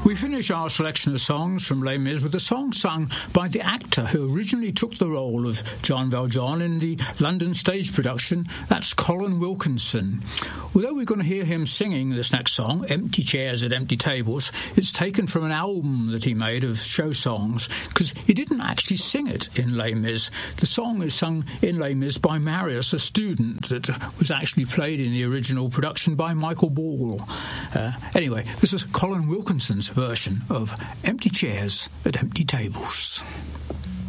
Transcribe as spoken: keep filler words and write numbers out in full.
We finish our selection of songs from Les Mis with a song sung by the actor who originally took the role of John Valjean in the London stage production. That's Colin Wilkinson. Although we're going to hear him singing this next song, Empty Chairs at Empty Tables, it's taken from an album that he made of show songs, because he didn't actually sing it in Les Mis. The song is sung in Les Mis by Marius, a student that was actually played in the original production by Michael Ball. Uh, anyway, this is Colin Wilkinson's version of Empty Chairs at Empty Tables.